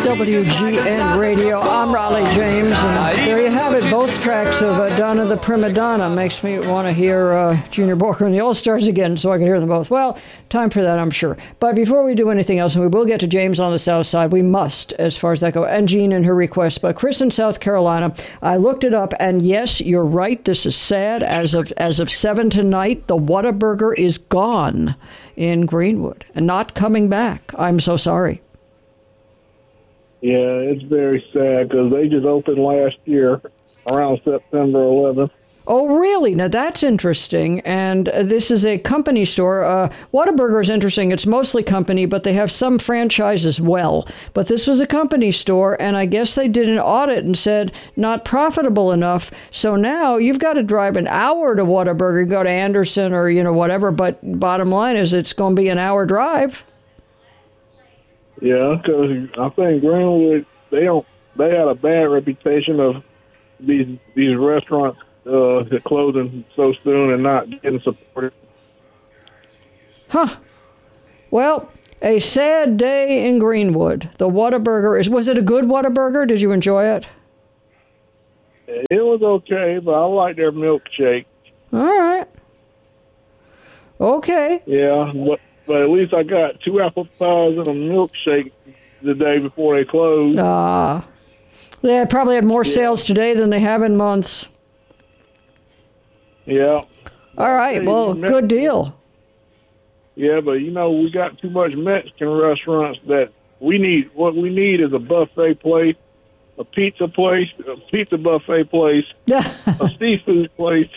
WGN Radio. I'm Raleigh James, and there you have it. Both tracks of Donna the Prima Donna makes me want to hear Junior Walker and the All-Stars again, so I can hear them both. Well, time for that, I'm sure. But before we do anything else, and we will get to James on the South Side, we must, as far as that goes, and Jean and her request. But Chris in South Carolina, I looked it up, and yes, you're right. This is sad. As of 7 tonight, the Whataburger is gone in Greenwood and not coming back. I'm so sorry. Yeah, it's very sad because they just opened last year around September 11th. Oh, really? Now, that's interesting. And this is a company store. Whataburger is interesting. It's mostly company, but they have some franchise as well. But this was a company store, and I guess they did an audit and said not profitable enough. So now you've got to drive an hour to Whataburger, go to Anderson or, whatever. But bottom line is it's going to be an hour drive. Yeah, because I think Greenwood, they had a bad reputation of these restaurants closing so soon and not getting supported. Huh. Well, a sad day in Greenwood. The Whataburger was it a good Whataburger? Did you enjoy it? It was okay, but I like their milkshake. All right. Okay. Yeah, but at least I got 2 apple pies and a milkshake the day before they closed. They probably had more sales today than they have in months. Yeah. All right. Well, good deal. Yeah, but we got too much Mexican restaurants that what we need is a buffet place, a pizza buffet place, a seafood place.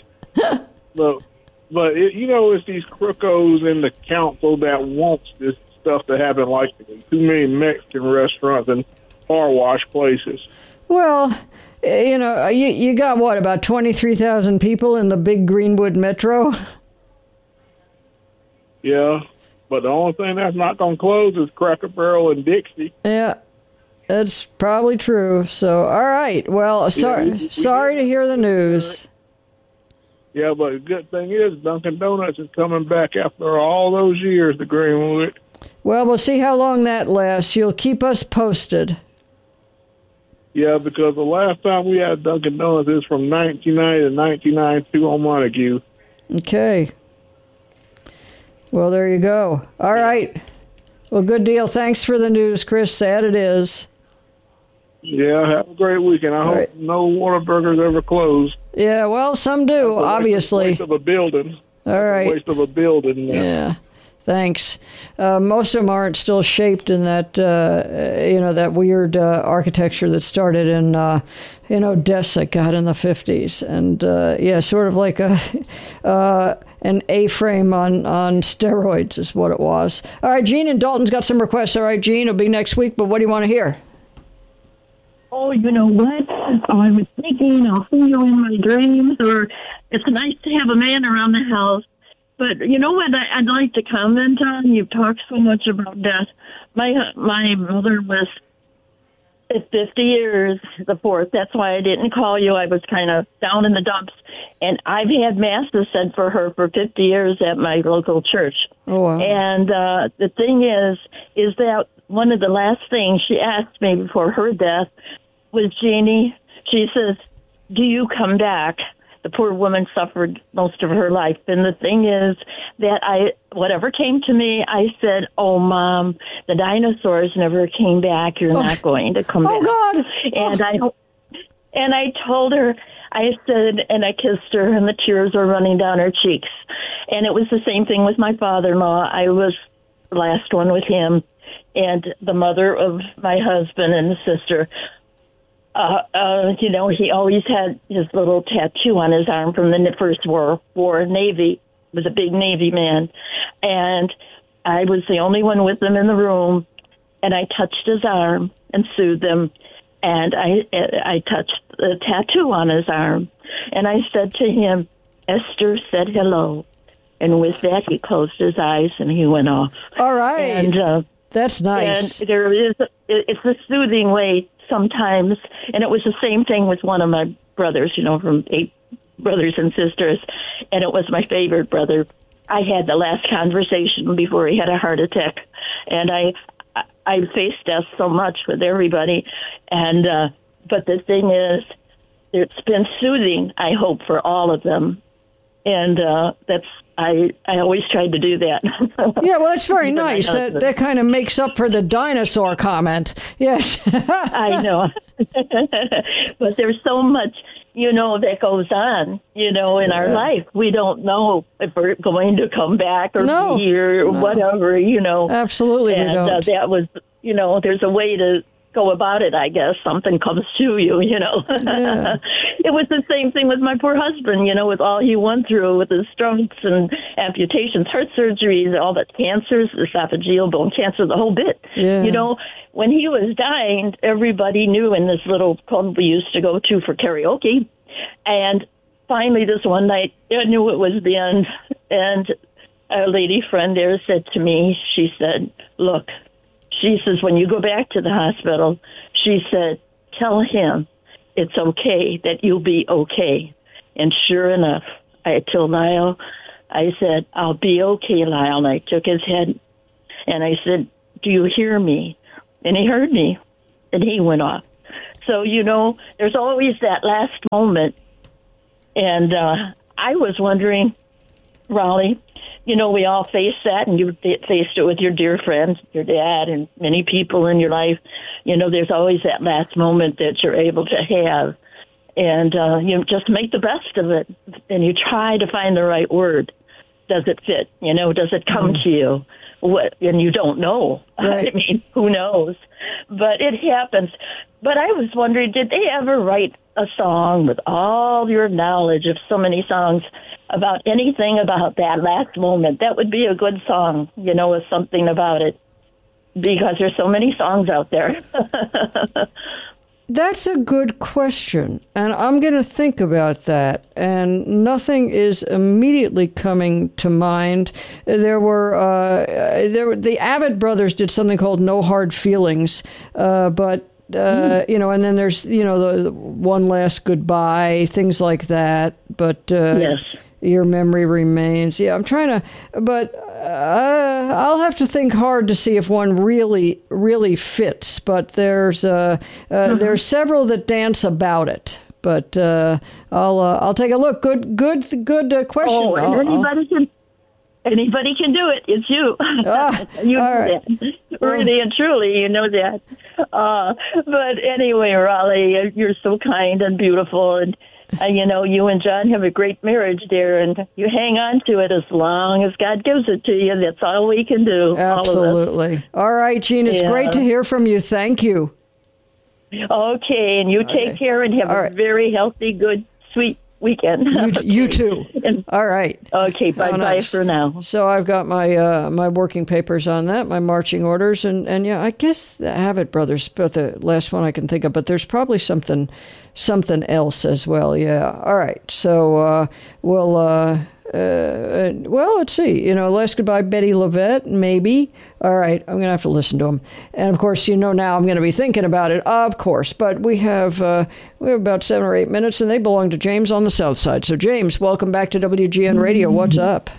But it's these crookos in the council that wants this stuff to happen, like too many Mexican restaurants and car wash places. Well, you got what, about 23,000 people in the big Greenwood metro? Yeah, but the only thing that's not going to close is Cracker Barrel and Dixie. Yeah, that's probably true. So, all right. Well, sorry to hear the news. Yeah, but the good thing is Dunkin' Donuts is coming back after all those years to Greenwood. Well, we'll see how long that lasts. You'll keep us posted. Yeah, because the last time we had Dunkin' Donuts is from 1990 to 1992 on Montague. Okay. Well, there you go. All right. Well, good deal. Thanks for the news, Chris. Sad it is. Yeah, have a great weekend. I hope no Whataburgers ever close. Yeah, well, some do, obviously. Waste of a building. All right. Waste of a building. Yeah. Thanks. Most of them aren't still shaped in that, that weird architecture that started in Odessa, God, in the 50s. And, sort of like an A-frame on steroids is what it was. All right, Gene and Dalton's got some requests. All right, Gene, it'll be next week, but what do you want to hear? Oh, you know what? I was thinking I'll see you in my dreams, or it's nice to have a man around the house. But you know what I'd like to comment on? You've talked so much about death. My mother was at 50 years, the 4th. That's why I didn't call you. I was kind of down in the dumps. And I've had masses said for her for 50 years at my local church. Oh, wow. And the thing is that one of the last things she asked me before her death was, Jeannie, she says, do you come back? The poor woman suffered most of her life. And the thing is that whatever came to me, I said, oh, Mom, the dinosaurs never came back. You're not going to come back. Oh, God. And I told her, I said, and I kissed her, and the tears were running down her cheeks. And it was the same thing with my father-in-law. I was the last one with him. And the mother of my husband and the sister, he always had his little tattoo on his arm from the First World War. Navy, was a big Navy man. And I was the only one with him in the room. And I touched his arm and soothed him. And I touched the tattoo on his arm. And I said to him, Esther said hello. And with that, he closed his eyes and he went off. All right. And that's nice. And it's a soothing way sometimes. And it was the same thing with one of my brothers, from 8 brothers and sisters. And it was my favorite brother. I had the last conversation before he had a heart attack. And I faced death so much with everybody, and but the thing is, it's been soothing, I hope, for all of them, and I always tried to do that. Yeah, well, that's very nice. That kind of makes up for the dinosaur comment. Yes. I know. But there's so much, that goes on, in our life. We don't know if we're going to come back or be here or whatever, Absolutely, and, we don't. That was, there's a way to go about it, I guess. Something comes to you, Yeah. It was the same thing with my poor husband, with all he went through with his strokes and amputations, heart surgeries, all the cancers, esophageal bone cancer, the whole bit. Yeah. When he was dying, everybody knew in this little club we used to go to for karaoke. And finally, this one night, I knew it was the end. And a lady friend there said to me, she said, look, she says, when you go back to the hospital, she said, tell him it's okay, that you'll be okay. And sure enough, I told Lyle, I said, I'll be okay, Lyle. And I took his head and I said, do you hear me? And he heard me and he went off. So, there's always that last moment. And I was wondering, Raleigh, we all face that, and you faced it with your dear friends, your dad, and many people in your life. There's always that last moment that you're able to have. And you just make the best of it. And you try to find the right word. Does it fit? Does it come to you? And you don't know. Right. I mean, who knows? But it happens. But I was wondering, did they ever write a song with all your knowledge of so many songs about anything about that last moment? That would be a good song, with something about it, because there's so many songs out there. That's a good question, and I'm going to think about that, and nothing is immediately coming to mind. The Avett Brothers did something called No Hard Feelings, but and then there's, the One Last Goodbye, things like that, but yes. Your Memory Remains. Yeah, I'm trying to, but I'll have to think hard to see if one really, really fits. But there's several that dance about it. But I'll take a look. Good question. Oh, and anybody can do it. It's you. You know right. that. Really and truly, you know that. But anyway, Raleigh, you're so kind and beautiful, and you and John have a great marriage there, and you hang on to it as long as God gives it to you. That's all we can do. Absolutely. All right, Jean, it's great to hear from you. Thank you. Okay, and you take care and have a very healthy, good, sweet weekend. You too. All right. Okay, bye-bye for now. So I've got my my working papers on that, my marching orders, and I guess the Avett Brothers, but the last one I can think of, but there's probably something else as well. Yeah. All right. So we'll let's see. Last Goodbye, Betty LaVette, maybe. All right, I'm going to have to listen to them. And, of course, now I'm going to be thinking about it, of course. But we have about 7 or 8 minutes, and they belong to James on the South Side. So, James, welcome back to WGN Radio. What's up?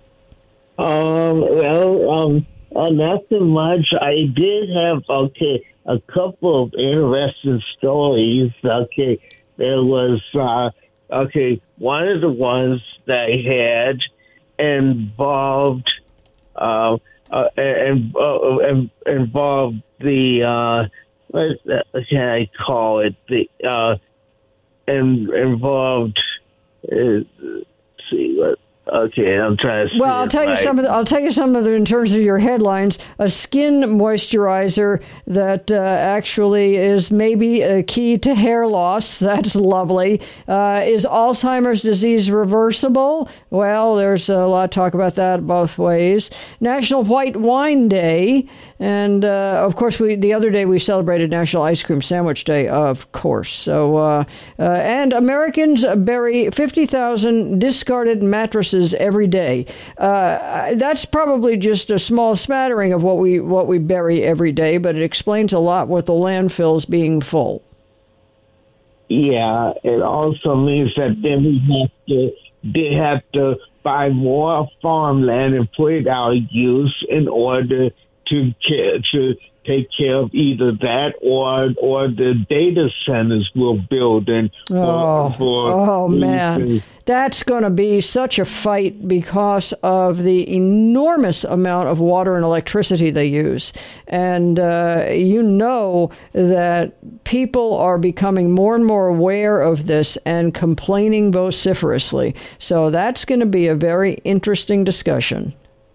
Not so much. I did have, a couple of interesting stories. There was, one of the ones that I had involved involved the what can I call it? Involved. See what. Okay, I'm trying to. Well, I'll tell you some of the in terms of your headlines. A skin moisturizer that actually is maybe a key to hair loss. That's lovely. Is Alzheimer's disease reversible? Well, there's a lot of talk about that both ways. National White Wine Day, and of course, the other day we celebrated National Ice Cream Sandwich Day, of course. So, and Americans bury 50,000 discarded mattresses every day. That's probably just a small smattering of what we bury every day, but it explains a lot with the landfills being full. Yeah, it also means that then they have to buy more farmland and put it out of use in order to take care of either that or the data centers we're building. Man, that's going to be such a fight because of the enormous amount of water and electricity they use. And you know that people are becoming more and more aware of this and complaining vociferously. So that's going to be a very interesting discussion.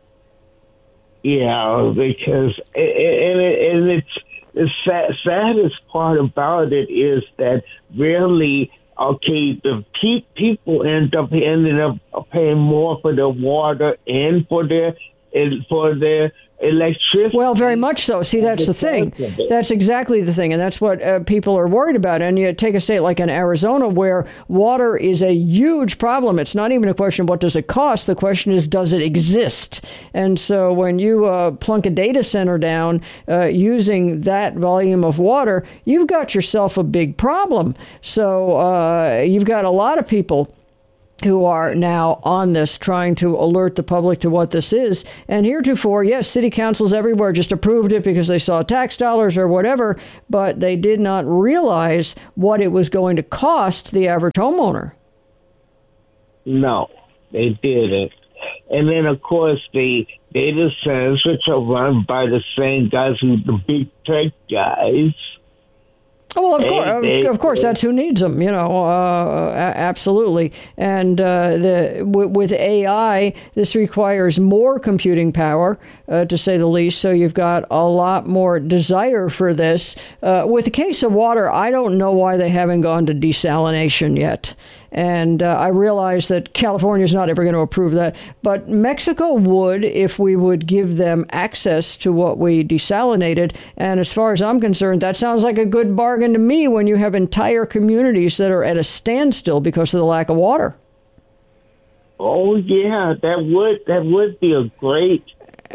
Yeah, because it's the saddest part about it is that really, the people end up paying more for their water and for their electricity. Well, very much so. See, that's the thing. That's exactly the thing. And that's what people are worried about. And you take a state like in Arizona where water is a huge problem. It's not even a question of what does it cost. The question is, does it exist? And so when you plunk a data center down using that volume of water, you've got yourself a big problem. So you've got a lot of people who are now on this, trying to alert the public to what this is. And heretofore, yes, city councils everywhere just approved it because they saw tax dollars or whatever, but they did not realize what it was going to cost the average homeowner. No, they didn't. And then, of course, the data centers, which are run by the same guys who the big tech guys. Well, of course, that's who needs them, absolutely. And with AI, this requires more computing power, to say the least. So you've got a lot more desire for this. With the case of water, I don't know why they haven't gone to desalination yet. And I realize that California is not ever going to approve that. But Mexico would if we would give them access to what we desalinated. And as far as I'm concerned, that sounds like a good bargain to me when you have entire communities that are at a standstill because of the lack of water. Oh, yeah, that would be a great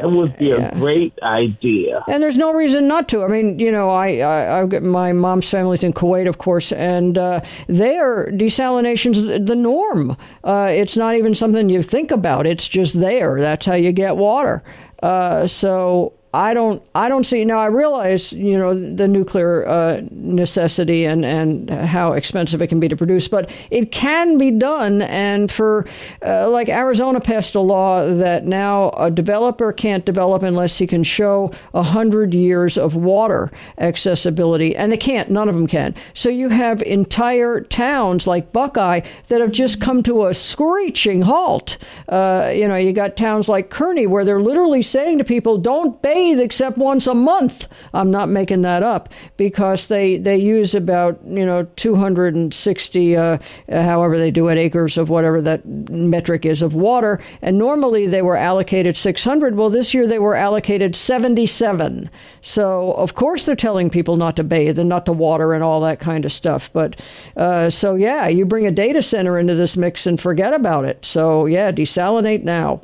idea. And there's no reason not to. I mean, I've got my mom's family's in Kuwait, of course, and there desalination's the norm. It's not even something you think about. It's just there. That's how you get water. So I don't see. Now, I realize, the nuclear necessity and how expensive it can be to produce, but it can be done. And for, like Arizona passed a law that now a developer can't develop unless he can show 100 years of water accessibility. And they can't. None of them can. So you have entire towns like Buckeye that have just come to a screeching halt. You got towns like Kearney where they're literally saying to people, don't bathe except once a month. I'm not making that up, because they use about 260 however they do it, acres of whatever that metric is of water, and normally they were allocated 600. Well, this year they were allocated 77. So of course they're telling people not to bathe and not to water and all that kind of stuff. But so yeah, you bring a data center into this mix and forget about it. So yeah, desalinate now.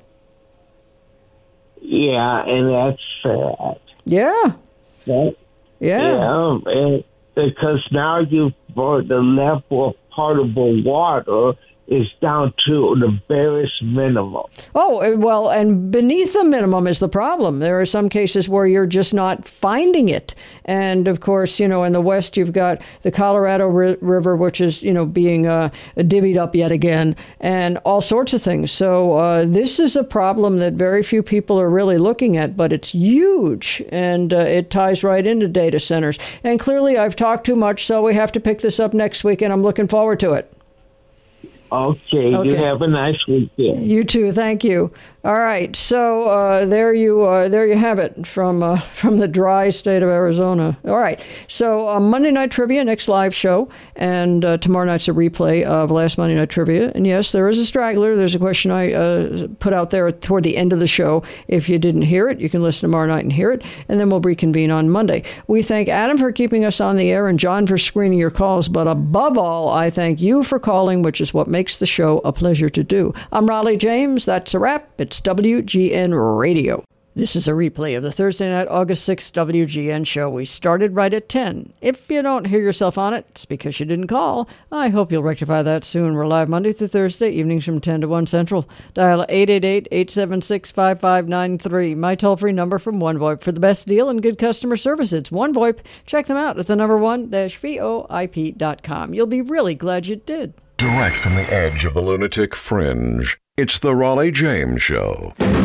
Yeah, and that's sad. Yeah. Right? Yeah. Because now the level of potable water is down to the barest minimum. Oh, well, and beneath the minimum is the problem. There are some cases where you're just not finding it. And, of course, in the West, you've got the Colorado River, which is, being divvied up yet again, and all sorts of things. So this is a problem that very few people are really looking at, but it's huge, and it ties right into data centers. And clearly, I've talked too much, so we have to pick this up next week, and I'm looking forward to it. Okay. You have a nice weekend. You too. Thank you. All right. So there you have it from the dry state of Arizona. All right. So Monday Night Trivia, next live show, and tomorrow night's a replay of last Monday Night Trivia. And yes, there is a straggler. There's a question I put out there toward the end of the show. If you didn't hear it, you can listen tomorrow night and hear it, and then we'll reconvene on Monday. We thank Adam for keeping us on the air and John for screening your calls. But above all, I thank you for calling, which is what makes the show a pleasure to do. I'm Raleigh James. That's a wrap. It's WGN Radio. This is a replay of the Thursday night, August 6th WGN show. We started right at 10. If you don't hear yourself on it, it's because you didn't call. I hope you'll rectify that soon. We're live Monday through Thursday, evenings from 10 to 1 Central. Dial 888-876-5593. My toll-free number from OneVoIP. For the best deal and good customer service, it's OneVoIP. Check them out at the number 1-VOIP.com. You'll be really glad you did. Direct from the edge of the lunatic fringe, it's the Raleigh James Show.